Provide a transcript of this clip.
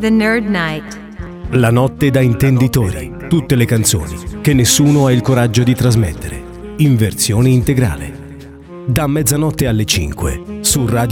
The Nerd Night. La notte da intenditori. Tutte le canzoni che nessuno ha il coraggio di trasmettere. In versione integrale. Da mezzanotte alle 5 su Radio